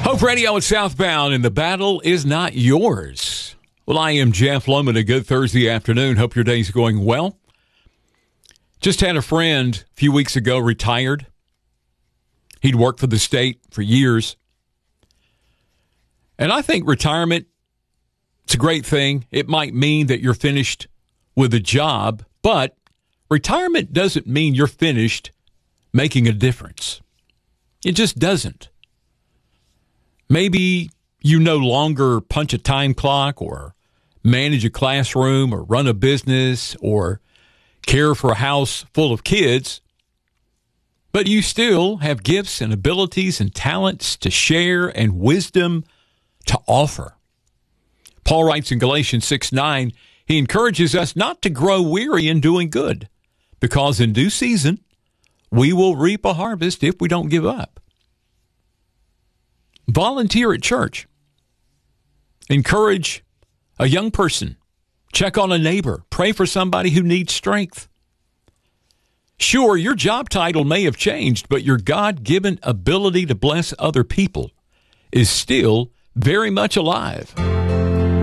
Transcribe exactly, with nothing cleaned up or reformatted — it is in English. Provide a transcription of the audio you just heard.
Hope Radio at Southbound, and the battle is not yours. Well, I am Jeff Loman. A good Thursday afternoon. Hope your day's going well. Just had a friend a few weeks ago retired. He'd worked for the state for years. And I think retirement, it's a great thing. It might mean that you're finished with a job, but retirement doesn't mean you're finished making a difference. It just doesn't. Maybe you no longer punch a time clock or manage a classroom or run a business or care for a house full of kids, but you still have gifts and abilities and talents to share and wisdom to offer. Paul writes in Galatians six nine, he encourages us not to grow weary in doing good, because in due season we will reap a harvest if we don't give up. Volunteer at church. Encourage a young person. Check on a neighbor. Pray for somebody who needs strength. Sure, your job title may have changed, but your God-given ability to bless other people is still very much alive.